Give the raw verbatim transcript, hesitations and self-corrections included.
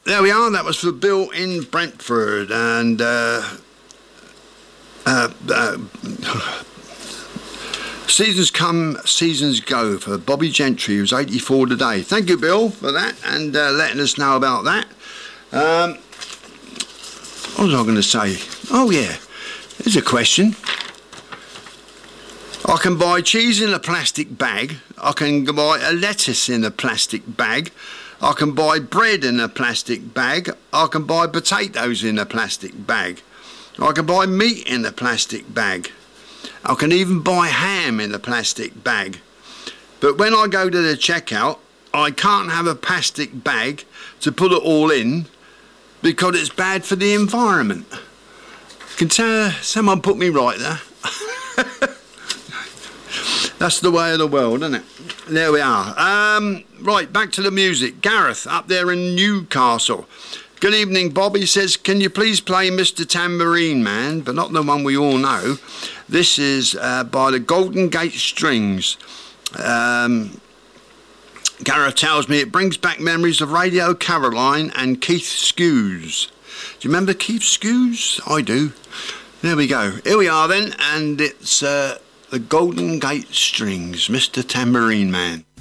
there we are. That was for Bill in Brentford. And uh, uh, uh, seasons come, seasons go for Bobby Gentry, who's eighty-four today. Thank you, Bill, for that and uh, letting us know about that. Um, what was I going to say? Oh, yeah. Here's a question. I can buy cheese in a plastic bag. I can buy a lettuce in a plastic bag. I can buy bread in a plastic bag. I can buy potatoes in a plastic bag. I can buy meat in a plastic bag. I can even buy ham in a plastic bag. But when I go to the checkout, I can't have a plastic bag to put it all in because it's bad for the environment. Can tell, someone put me right there? That's the way of the world, isn't it? There we are. Um, right, back to the music. Gareth, up there in Newcastle. Good evening, Bob. He says, can you please play Mister Tambourine Man, but not the one we all know. This is uh, by the Golden Gate Strings. Um, Gareth tells me it brings back memories of Radio Caroline and Keith Skews. Do you remember Keith Skews? I do. There we go. Here we are then, and it's... Uh, The Golden Gate Strings, Mister Tambourine Man.